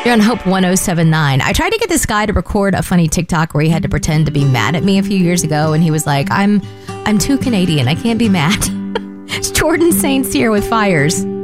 You're on Hope 1079. I tried to get this guy to record a funny TikTok where he had to pretend to be mad at me a few years ago, and he was like, I'm too Canadian. I can't be mad. It's Jordan St. Cyr with Fires.